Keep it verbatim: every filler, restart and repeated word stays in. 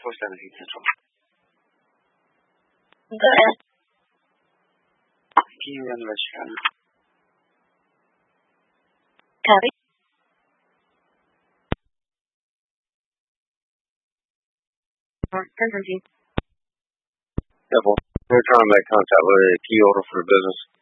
four seventeen Central. Go ahead. Can you run the register? Copy. ten seventeen. Double. We're trying to make contact with a key order for business.